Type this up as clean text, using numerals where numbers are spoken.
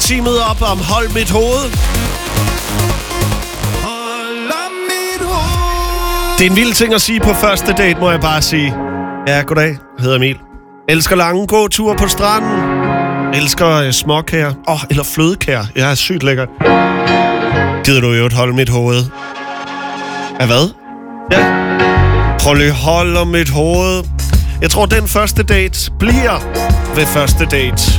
teamet op om Hold mit hoved. Det er en vild ting at sige på første date, må jeg bare sige. Ja, goddag. Jeg hedder Emil. Elsker lange gåture på stranden. Elsker småkager. Eller flødekager. Jeg er sygt lækkert. Gider du jo holde mit hoved? Ja, hvad? Ja. Prøv lige at holde mit hoved. Jeg tror, den første date bliver ved første date.